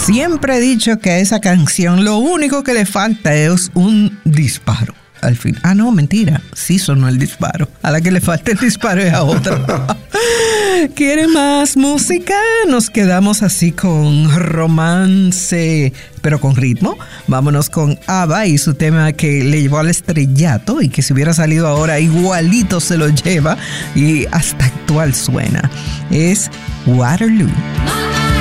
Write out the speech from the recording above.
Siempre he dicho que a esa canción lo único que le falta es un disparo. Al fin. Ah, no, mentira. Sí sonó el disparo. A la que le falta el disparo es a otra. ¿Quiere más música? Nos quedamos así con romance, pero con ritmo. Vámonos con ABBA y su tema que le llevó al estrellato y que si hubiera salido ahora igualito se lo lleva y hasta actual suena. Es Waterloo.